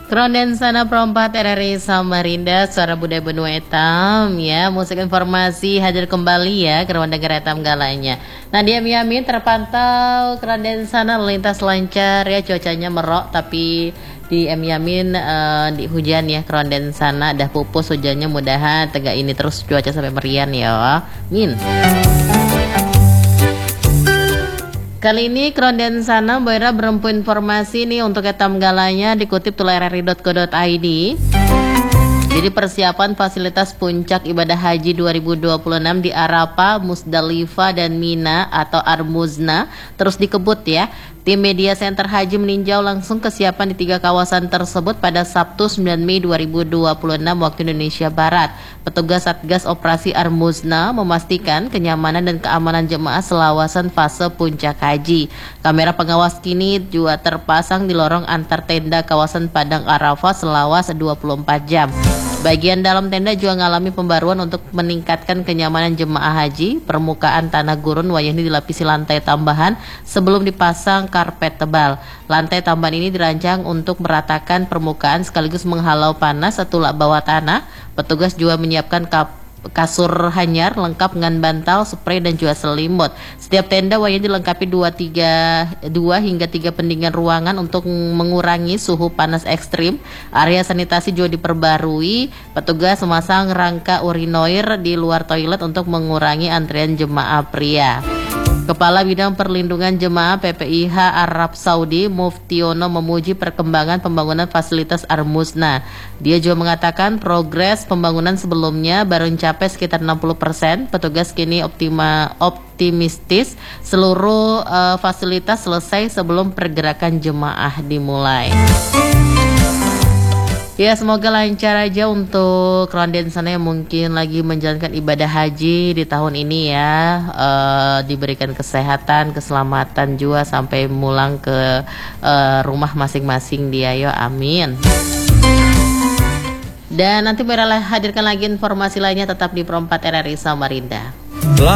Kronden sana perempat RRI Samarinda, suara budaya benua etam ya, musik informasi hadir kembali ya ke ruang dengar etam galanya. Nadia Miamin terpantau kronden sana lintas lancar ya, cuacanya merok tapi di Yamin di hujan ya, kronden sana dah pupus hujannya, mudahan tegak ini terus cuaca sampai merian ya. Min. Kali ini kronden sana Boira berempu informasi nih untuk etam galanya dikutip tulai rri.co.id. Jadi persiapan fasilitas puncak ibadah haji 2026 di Arafah, Musdalifah dan Mina atau Armuzna terus dikebut ya. Tim Media Center Haji meninjau langsung kesiapan di 3 kawasan tersebut pada Sabtu 9 Mei 2026 waktu Indonesia Barat. Petugas Satgas Operasi Armuzna memastikan kenyamanan dan keamanan jemaah selawasan fase puncak haji. Kamera pengawas kini juga terpasang di lorong antar tenda kawasan Padang Arafah selawas 24 jam. Bagian dalam tenda juga mengalami pembaruan untuk meningkatkan kenyamanan jemaah haji. Permukaan tanah gurun wayahni dilapisi lantai tambahan sebelum dipasang karpet tebal. Lantai tambahan ini dirancang untuk meratakan permukaan sekaligus menghalau panas setelah bawah tanah. Petugas juga menyiapkan kasur hanyar lengkap dengan bantal, spray dan juga selimut. Setiap tenda wayahnya dilengkapi 2 hingga 3 pendingin ruangan untuk mengurangi suhu panas ekstrim. Area sanitasi juga diperbarui. Petugas memasang rangka urinoir di luar toilet untuk mengurangi antrian jemaah pria. Kepala Bidang Perlindungan Jemaah PPIH Arab Saudi Muftiono memuji perkembangan pembangunan fasilitas Armuzna. Dia juga mengatakan progres pembangunan sebelumnya baru mencapai sekitar 60%. Petugas kini optimistis seluruh fasilitas selesai sebelum pergerakan jemaah dimulai. Ya, semoga lancar aja untuk kronden sana yang mungkin lagi menjalankan ibadah haji di tahun ini ya, diberikan kesehatan, keselamatan juga sampai pulang ke rumah masing-masing dia, yo amin. Dan nanti hadirkan lagi informasi lainnya tetap di Perempat RRI Samarinda.